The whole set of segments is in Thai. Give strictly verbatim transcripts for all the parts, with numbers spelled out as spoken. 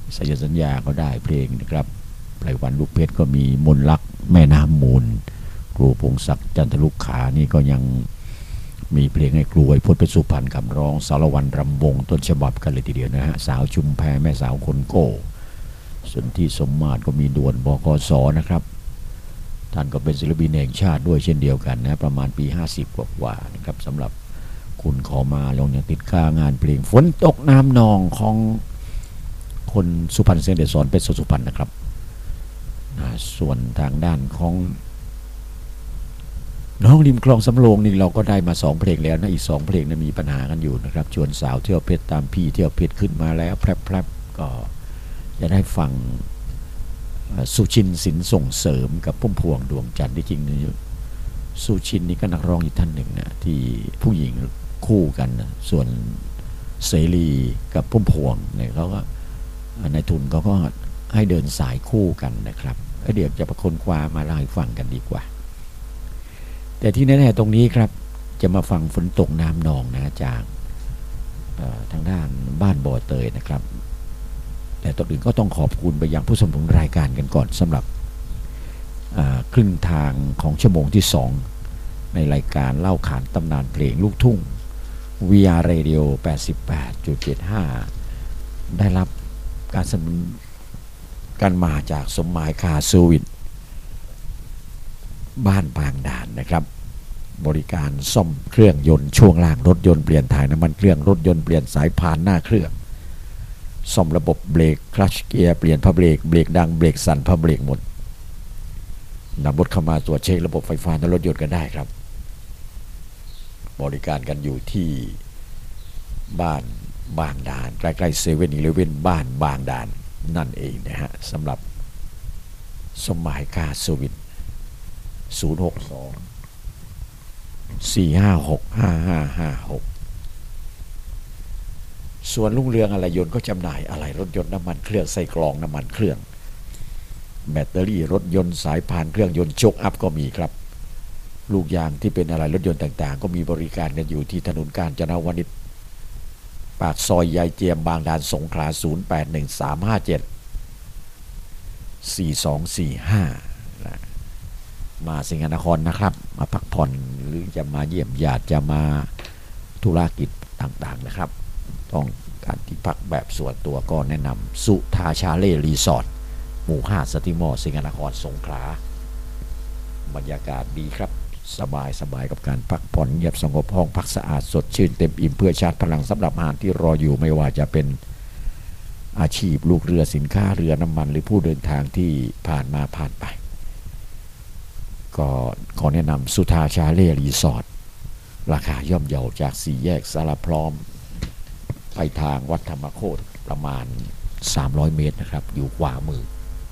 สยสัญญาก็ได้เพลงนะครับไพรวันลูกเพชรก็มีมนลักแม่น้ำมูลครูพงศักดิ์จันทลุกขานี่ก็ยังมีเพลงให้ครูไอพจน์เพชรสุพรรณคำร้องสารวันรำวงต้นฉบับกันเลยทีเดียวนะฮะสาวชุมแพแม่สาวคนโก้ส่วนที่สมมาตรก็มีด่วนบกสนะครับท่านก็เป็นศิลปินแห่งชาติด้วยเช่นเดียวกันนะประมาณปีห้าสิบกว่าๆนะครับสำหรับคุณขอมาลงยังติดค่างานเพลงฝนตกน้ำนองของคนสุพรรณเสียงเดชสอนเพชรสุพรรณนะครับส่วนทางด้านของน้องริมคลองสำโรงนี่เราก็ได้มาสองเพลงแล้วนะอีกสองเพลงนะมีปัญหากันอยู่นะครับชวนสาวเที่ยวเพชรตามพี่เที่ยวเพชรขึ้นมาแล้วแพรบๆก็จะได้ฟังสุชินสินส่งเสริมกับพุ่มพวงดวงจันทร์ที่จริงสุชินนี่ก็นักร้องอีกท่านหนึ่งนะที่ผู้หญิงคู่กันนะส่วนเสรีกับพุ่มพวงเนี่ยเขาก็ในทุนเขาก็ให้เดินสายคู่กันนะครับเดี๋ยวจะประคนคว้ามาเล่าให้ฟังกันดีกว่าแต่ที่แน่ๆตรงนี้ครับจะมาฟังฝนตกน้ำนองนะจากทางด้านบ้านบ่อเตยนะครับแต่ตอนอื่นก็ต้องขอบคุณไปยังผู้สนับสนุนรายการกันก่อนสำหรับครึ่งทางของชั่วโมงที่สองในรายการเล่าขานตำนานเพลงลูกทุ่ง วี อาร์ Radio แปดสิบแปดจุดเจ็ดห้า ได้รับการสนับสนุนกันมาจากสมหมายคาเซอร์วิสบ้านบางด่านนะครับบริการซ่อมเครื่องยนต์ช่วงล่างรถยนต์เปลี่ยนถ่ายน้ำมันเครื่องรถยนต์เปลี่ยนสายพานหน้าเครื่องซ่อมระบบเบรกคลัตช์เกียร์เปลี่ยนผ้าเบรกเบรกดังเบรกสั่นผ้าเบรกหมดนำรถเข้ามาตรวจเช็คระบบไฟฟ้าในรถยนต์กันได้ครับบริการกันอยู่ที่บ้านบางด่านใกล้ๆเซเว่นอีเลฟเว่นบ้านบางด่านนั่นเองนะฮะสำหรับสมหมายคาเซอร์วิสศูนย์ หก สอง สี่ ห้า หก ห้า ห้า ห้า หกส่วนรุ่งเรืองอะไรยนต์ก็จำหน่ายอะไรรถยนต์น้ำมันเครื่องใส่กรองน้ำมันเครื่องแบตเตอรี่รถยนต์สายพานเครื่องยนต์โชคอัพก็มีครับลูกยางที่เป็นอะไรรถยนต์ต่างๆก็มีบริการกันอยู่ที่ถนนกาญจนวนิชปากซอยยายเจียมบางด่านสงขลาศูนย์ แปด หนึ่ง สาม ห้า เจ็ด สี่ สอง สี่ ห้ามาสิงห์นครนะครับมาพักผ่อนหรือจะมาเยี่ยมญาติจะมาธุรกิจต่างๆนะครับต้องการที่พักแบบส่วนตัวก็แนะนำสุธาชาเล่รีสอร์ทหมู่ห้าสติมอสิงห์นครสงขลาบรรยากาศดีครับสบายสบายกับการพักผ่อนเงียบสงบห้องพักสะอาดสดชื่นเต็มอิ่มเพื่อชาร์จพลังสำหรับอาหารที่รออยู่ไม่ว่าจะเป็นอาชีพลูกเรือสินค้าเรือน้ำมันหรือผู้เดินทางที่ผ่านมาผ่านไปก็ขอแนะนำสุธาชาเล่รีสอร์ทราคาย่อมเยาจากสี่แยกสารพร้อมไปทางวัดธรรมโคตรประมาณสามร้อยเมตรนะครับอยู่ขวามือ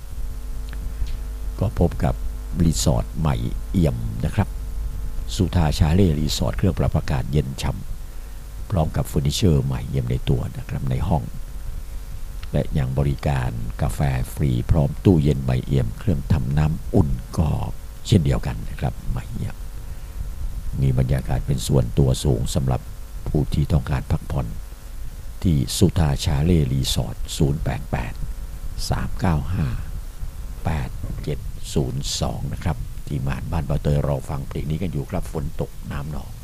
ก็พบกับรีสอร์ทใหม่เอี่ยมนะครับสุธาชาเล่รีสอร์ทเครื่องปรับอากาศเย็นฉ่ำพร้อมกับเฟอร์นิเจอร์ใหม่เยี่ยมในตัวนะครับในห้องและยังบริการกาแฟฟรีพร้อมตู้เย็นใหม่เอี่ยมเครื่องทำน้ำอุ่นก็เช่นเดียวกันนะครับใหม่เอี่ยมมีบรรยากาศเป็นส่วนตัวสูงสำหรับผู้ที่ต้องการพักผ่อนที่สุธาชาเล่รีสอร์ทศูนย์ แปด แปด สาม เก้า ห้า แปด เจ็ด ศูนย์ สองนะครับที่บ้านบ้านบ่อเตยรอฟังเพลงนี้กันอยู่ครับฝนตกน้ำนอง